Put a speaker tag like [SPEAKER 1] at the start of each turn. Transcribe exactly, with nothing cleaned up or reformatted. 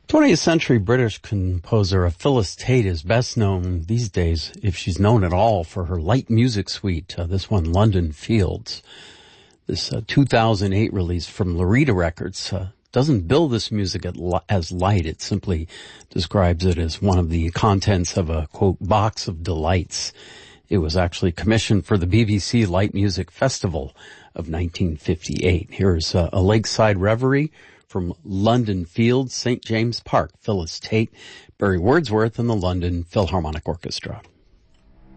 [SPEAKER 1] twentieth century British composer Phyllis Tate is best known these days, if she's known at all, for her light music suite, uh, this one, London Fields. This uh, two thousand eight release from Loretta Records uh, doesn't bill this music as light. It simply describes it as one of the contents of a, quote, box of delights. It was actually commissioned for the B B C Light Music Festival of nineteen fifty-eight. Here's uh, a Lakeside Reverie from London Fields, Saint James Park, Phyllis Tate, Barry Wordsworth, and the London Philharmonic Orchestra.